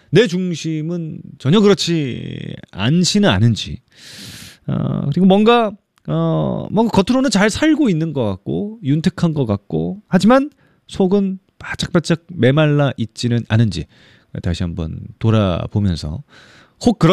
내 중심은 전혀 그렇지 않지는 않은지. 그리고 뭔가 겉으로는 잘 살고 있는 것 같고 윤택한 것 같고 하지만 속은 바짝바짝 메말라 있지는 않은지 다시 한번 돌아보면서 혹 그렇